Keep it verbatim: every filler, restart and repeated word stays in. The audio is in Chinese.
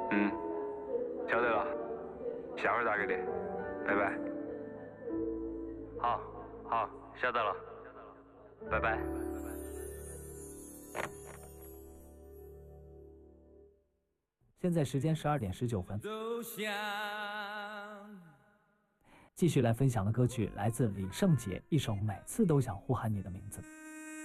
嗯，晓得了，下会儿打给你，拜拜。 好，好，晓得了，拜拜。 现在时间十二点十九分，继续来分享的歌曲来自李圣杰，一首《每次都想呼喊你的名字》。